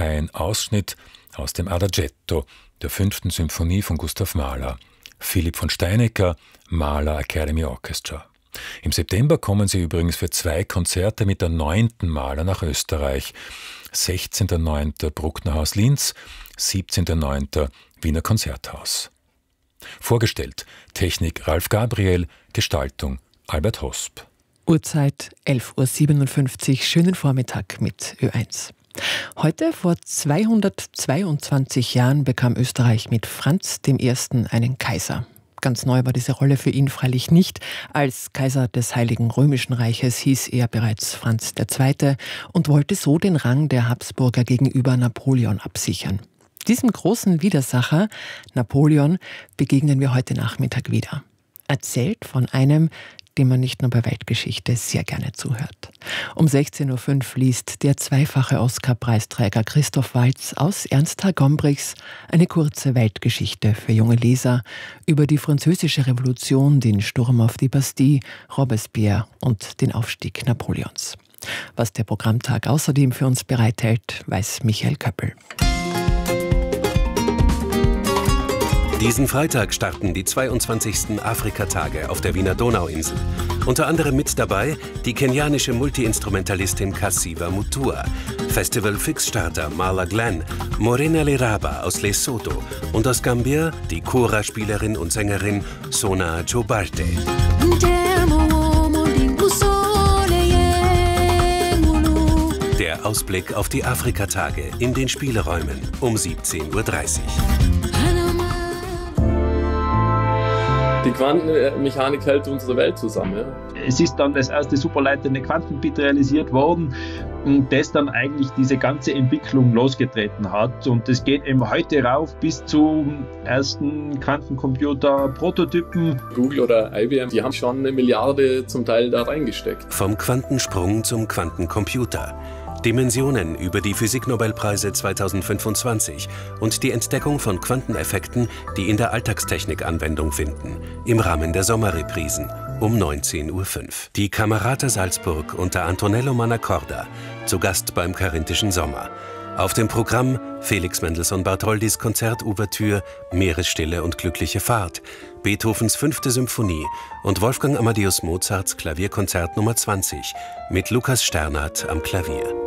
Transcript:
ein Ausschnitt aus dem Adagietto, der 5. Symphonie von Gustav Mahler. Philipp von Steinecker, Mahler Academy Orchestra. Im September kommen sie übrigens für 2 Konzerte mit der 9. Mahler nach Österreich. 16.09. Brucknerhaus Linz, 17.09. Wiener Konzerthaus. Vorgestellt: Technik Ralf Gabriel, Gestaltung Albert Hosp. Uhrzeit 11.57 Uhr, schönen Vormittag mit Ö1. Heute vor 222 Jahren bekam Österreich mit Franz I. einen Kaiser. Ganz neu war diese Rolle für ihn freilich nicht. Als Kaiser des Heiligen Römischen Reiches hieß er bereits Franz II. Und wollte so den Rang der Habsburger gegenüber Napoleon absichern. Diesem großen Widersacher, Napoleon, begegnen wir heute Nachmittag wieder. Erzählt von einem, dem man nicht nur bei Weltgeschichte sehr gerne zuhört. Um 16.05 Uhr liest der zweifache Oscar-Preisträger Christoph Waltz aus Ernst H. Gombrichs eine kurze Weltgeschichte für junge Leser über die Französische Revolution, den Sturm auf die Bastille, Robespierre und den Aufstieg Napoleons. Was der Programmtag außerdem für uns bereithält, weiß Michael Köppel. Diesen Freitag starten die 22. Afrika-Tage auf der Wiener Donauinsel. Unter anderem mit dabei die kenianische Multiinstrumentalistin Cassiva Mutua, Festival-Fixstarter Marla Glenn, Morena Leraba aus Lesotho und aus Gambia die Kora-Spielerin und Sängerin Sona Jobarte. Der Ausblick auf die Afrika-Tage in den Spieleräumen um 17.30 Uhr. Die Quantenmechanik hält unsere Welt zusammen. Ja. Es ist dann das erste superleitende Quantenbit realisiert worden, das dann eigentlich diese ganze Entwicklung losgetreten hat. Und es geht eben heute rauf bis zum ersten Quantencomputer-Prototypen. Google oder IBM, die haben schon 1 Milliarde zum Teil da reingesteckt. Vom Quantensprung zum Quantencomputer. Dimensionen über die Physiknobelpreise 2025 und die Entdeckung von Quanteneffekten, die in der Alltagstechnik Anwendung finden, im Rahmen der Sommerreprisen um 19.05 Uhr. Die Camerata Salzburg unter Antonello Mannacorda, zu Gast beim Karinthischen Sommer. Auf dem Programm Felix Mendelssohn Bartholdys Konzertouvertüre Meeresstille und glückliche Fahrt, Beethovens 5. Symphonie und Wolfgang Amadeus Mozarts Klavierkonzert Nummer 20 mit Lukas Sternert am Klavier.